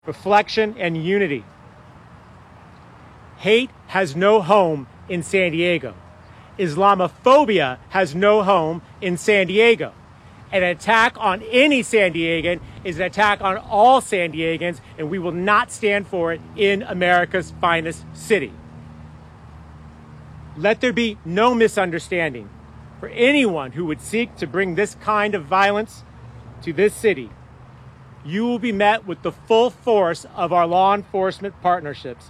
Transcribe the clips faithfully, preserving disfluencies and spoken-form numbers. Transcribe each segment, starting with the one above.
reflection, and unity. Hate has no home in San Diego. Islamophobia has no home in San Diego. An attack on any San Diegan is an attack on all San Diegans, and we will not stand for it in America's finest city. Let there be no misunderstanding. For anyone who would seek to bring this kind of violence to this city, you will be met with the full force of our law enforcement partnerships.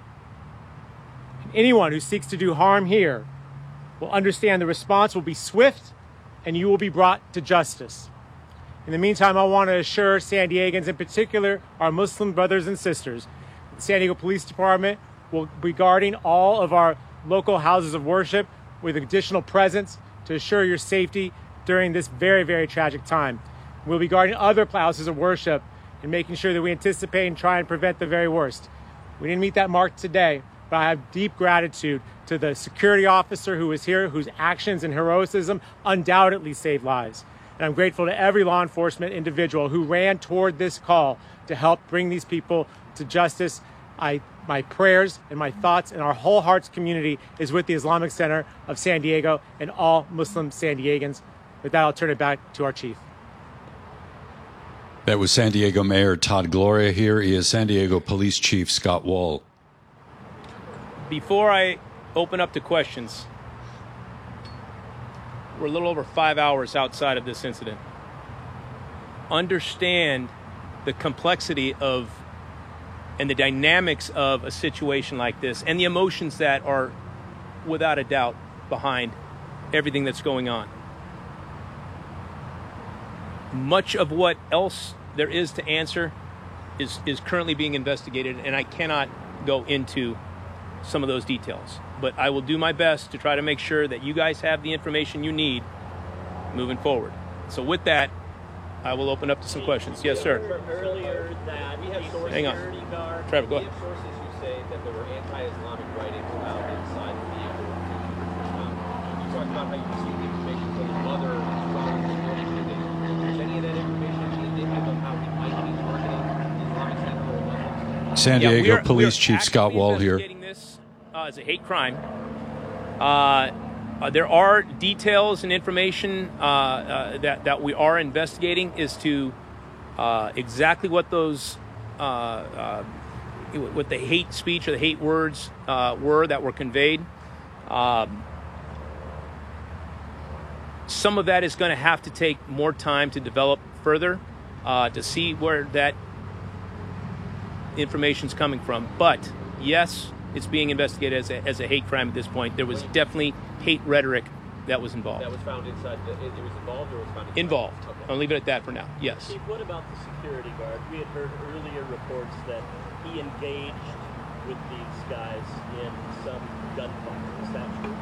Anyone who seeks to do harm here will understand the response will be swift and you will be brought to justice. In the meantime, I want to assure San Diegans, in particular our Muslim brothers and sisters, the San Diego Police Department will be guarding all of our local houses of worship with additional presence to assure your safety during this very, very tragic time. We'll be guarding other houses of worship and making sure that we anticipate and try and prevent the very worst. We didn't meet that mark today, but I have deep gratitude to the security officer who was here, whose actions and heroism undoubtedly saved lives. And I'm grateful to every law enforcement individual who ran toward this call to help bring these people to justice. I, my prayers and my thoughts and our whole hearts community is with the Islamic Center of San Diego and all Muslim San Diegans. With that, I'll turn it back to our chief. That was San Diego Mayor Todd Gloria. Here is San Diego Police Chief Scott Wall. Before I open up to questions, we're a little over five hours outside of this incident. Understand the complexity of and the dynamics of a situation like this and the emotions that are without a doubt behind everything that's going on. Much of what else there is to answer is, is currently being investigated, and I cannot go into some of those details. But I will do my best to try to make sure that you guys have the information you need moving forward. So with that, I will open up to some questions. Yes, sir. Earlier that we have sources, Hang on. security guard. Trevor, go We ahead. have sources who say that there were anti-Islamic writings found inside the vehicle. Um, you talked about how you received information from the mother as well as the building. Is any of that information indicative of how he might be targeting the Islamic Center or Muslims? San Yeah, Diego we are- Police we are Chief Scott actively Wall here. investigating this uh, as a hate crime. Uh, uh, there are details and information uh, uh, that that we are investigating as to uh, exactly what those uh, uh, what the hate speech or the hate words uh, were that were conveyed. Um, some of that is going to have to take more time to develop further uh, to see where that information's coming from. But yes, it's being investigated as a, as a hate crime at this point. There was definitely hate rhetoric that was involved. That was found inside the, it was involved or was found inside? Involved. Okay. I'll leave it at that for now. Yes. Chief, what about the security guard? We had heard earlier reports that he engaged with these guys in some gunfight. Is that true?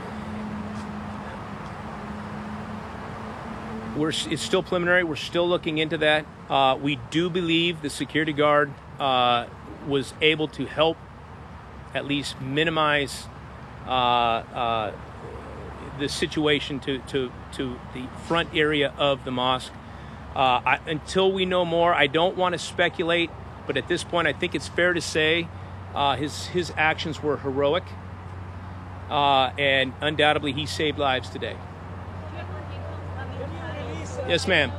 We're, it's still preliminary. We're still looking into that. Uh, we do believe the security guard uh, was able to help at least minimize uh, uh, the situation to, to, to the front area of the mosque. Uh, I, until we know more, I don't want to speculate, but at this point, I think it's fair to say uh, his, his actions were heroic, uh, and undoubtedly he saved lives today. Yes, ma'am.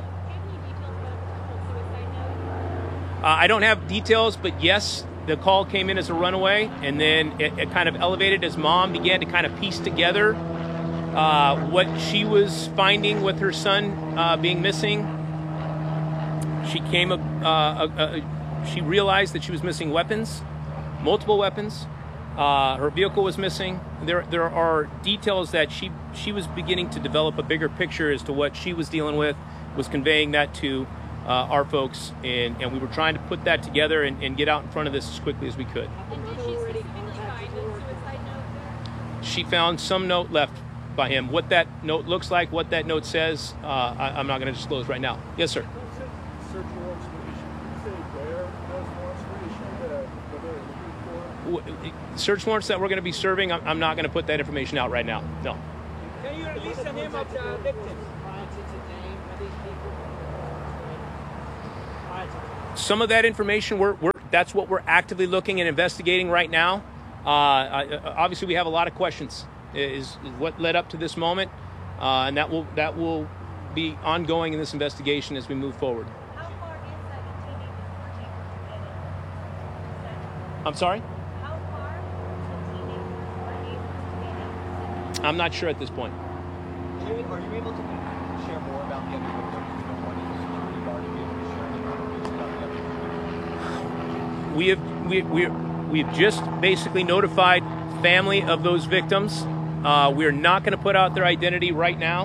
Uh, I don't have details, but yes, the call came in as a runaway, and then it, it kind of elevated as mom began to kind of piece together uh, what she was finding with her son uh, being missing. She came, uh, uh, uh, she realized that she was missing weapons, multiple weapons. Uh, her vehicle was missing. There, there are details that she she was beginning to develop a bigger picture as to what she was dealing with, was conveying that to uh, our folks, and, and we were trying to put that together and, and get out in front of this as quickly as we could. And did she specifically find a suicide note? She found some note left by him. What that note looks like, what that note says, uh, I, I'm not going to disclose right now. Yes, sir. Search warrants were issued. Did you say where those warrants were issued? Uh, were they looking for? Search warrants that we're going to be serving, I'm, I'm not going to put that information out right now. No. Can you release the name of the victims? Prior to today, were these people? Prior to today. some of that information, we're, we're that's what we're actively looking and investigating right now. Uh, I, obviously, we have a lot of questions. Is, is what led up to this moment, uh, and that will that will be ongoing in this investigation as we move forward. How far inside the teenagers were able to get in? I'm sorry? How far the teenagers were able to get in? I'm not sure at this point. Jimmy, are you able to share more about the other victims? You know, what is the security guard to be able to share any more about the other victims? We have we we we've just basically notified family of those victims. Uh, we're not going to put out their identity right now.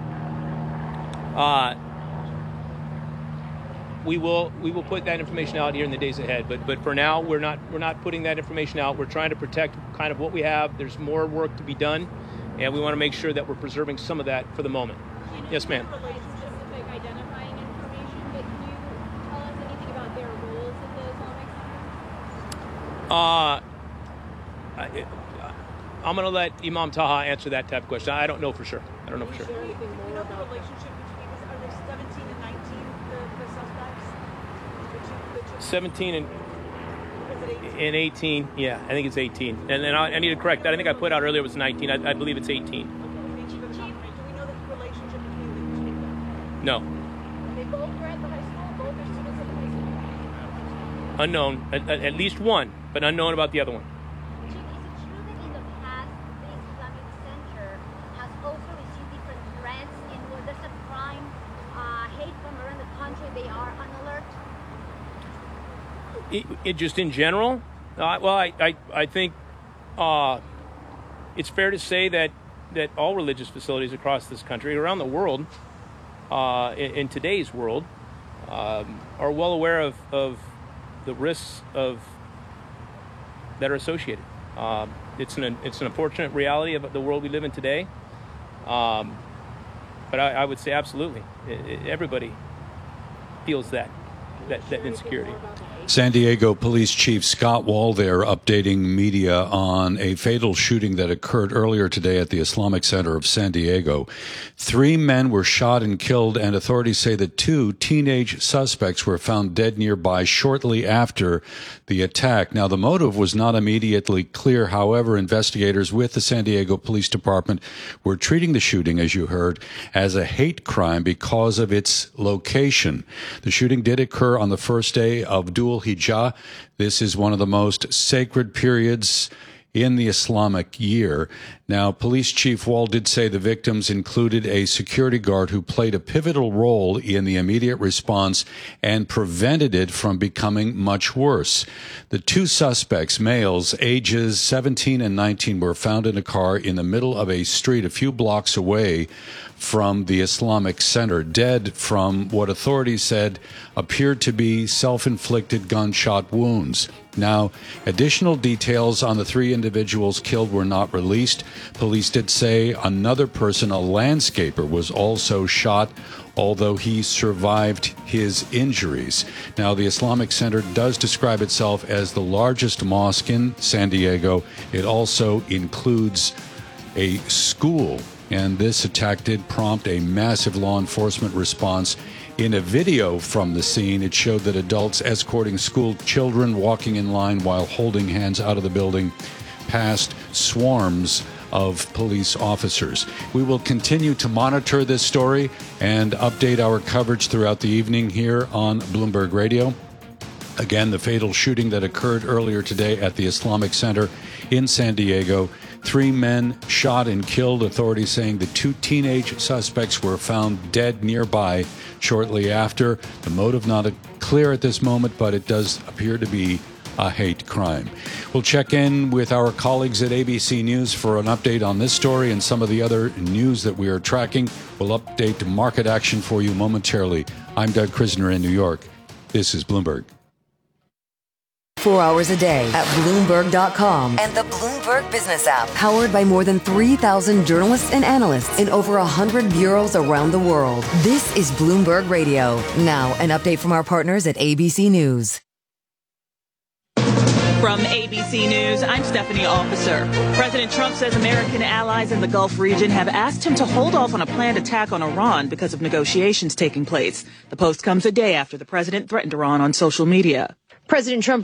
Uh, we will we will put that information out here in the days ahead. But but for now, we're not we're not putting that information out. We're trying to protect kind of what we have. There's more work to be done, and we want to make sure that we're preserving some of that for the moment. Yes, ma'am. Specific identifying information, but can you tell us anything about their roles in the Islamic Center? Uh, I, I'm going to let Imam Taha answer that type of question. I don't know for sure. I don't know for sure. You know the relationship between this, are there seventeen and nineteen, the, the suspects? The two, the two, seventeen and, is it eighteen? and eighteen. Yeah, I think it's eighteen. And then I, I need to correct that. I think I put out earlier it was nineteen. I, I believe it's eighteen. Okay, Chief, do we know the relationship between the two of them? No. They both were at the high school, both are students at the high school. Unknown. At, at least one, but unknown about the other one. Chief, is it true that in the past the Islamic Center has also received different threats, and when there's a crime, uh, hate from around the country, they are on alert? It, it just in general, uh, well, I, I, I think uh, it's fair to say that, that all religious facilities across this country, around the world, uh, in, in today's world, um, are well aware of, of the risks of that are associated. Um, it's an it's an unfortunate reality of the world we live in today. Um, but I, I would say absolutely, it, it, everybody feels that that, that insecurity. San Diego Police Chief Scott Wall there updating media on a fatal shooting that occurred earlier today at the Islamic Center of San Diego. Three men were shot and killed, and authorities say that two teenage suspects were found dead nearby shortly after the attack. Now, the motive was not immediately clear. However, investigators with the San Diego Police Department were treating the shooting, as you heard, as a hate crime because of its location. The shooting did occur on the first day of Dhul Hijjah. This is one of the most sacred periods in the Islamic year. Now, Police Chief Wall did say the victims included a security guard who played a pivotal role in the immediate response and prevented it from becoming much worse. The two suspects, males, ages seventeen and nineteen, were found in a car in the middle of a street a few blocks away from the Islamic Center, dead from what authorities said appeared to be self-inflicted gunshot wounds. Now, additional details on the three individuals killed were not released. Police did say another person, a landscaper, was also shot, although he survived his injuries. Now, the Islamic Center does describe itself as the largest mosque in San Diego. It also includes a school, and this attack did prompt a massive law enforcement response. In a video from the scene, it showed that adults escorting school children walking in line while holding hands out of the building past swarms of police officers. We will continue to monitor this story and update our coverage throughout the evening here on Bloomberg Radio. Again, the fatal shooting that occurred earlier today at the Islamic Center in San Diego. Three men shot and killed, authorities saying the two teenage suspects were found dead nearby shortly after. The motive not clear at this moment, but it does appear to be a hate crime. We'll check in with our colleagues at A B C News for an update on this story and some of the other news that we are tracking. We'll update market action for you momentarily. I'm Doug Krisner in New York. This is Bloomberg. Four hours a day at Bloomberg dot com and the Bloomberg Business app. Powered by more than three thousand journalists and analysts in over one hundred bureaus around the world. This is Bloomberg Radio. Now, an update from our partners at A B C News. From A B C News, I'm Stephanie Officer. President Trump says American allies in the Gulf region have asked him to hold off on a planned attack on Iran because of negotiations taking place. The post comes a day after the president threatened Iran on social media. President Trump